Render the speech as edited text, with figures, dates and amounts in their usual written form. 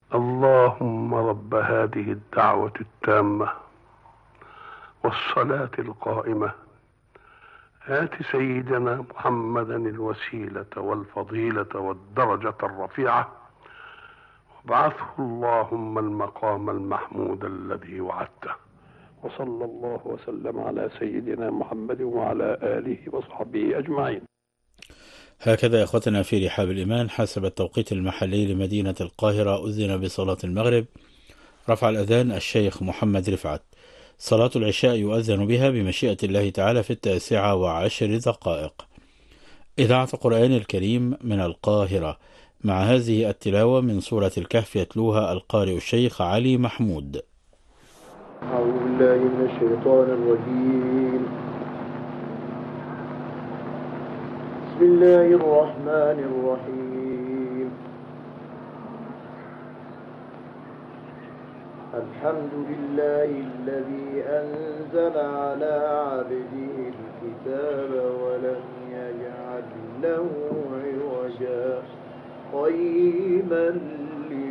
اللهم رب هذه الدعوة التامة والصلاة القائمة، آت سيدنا محمدا الوسيلة والفضيلة والدرجة الرفيعة، وابعثه اللهم المقام المحمود الذي وعدته. وصلى الله وسلم على سيدنا محمد وعلى آله وصحبه أجمعين. هكذا إخوتنا في رحاب الإيمان، حسب التوقيت المحلي لمدينة القاهرة أذن بصلاة المغرب. رفع الأذان الشيخ محمد رفعت. صلاة العشاء يؤذن بها بمشيئة الله تعالى في 9:10. إذاعة القرآن الكريم من القاهرة، مع هذه التلاوة من سورة الكهف يتلوها القارئ الشيخ علي محمود. أعوذ بالله من الشيطان الرجيم. بسم الله الرحمن الرحيم. الحمد لله الذي أنزل على عبده الكتاب ولم يجعل له عوجا قيما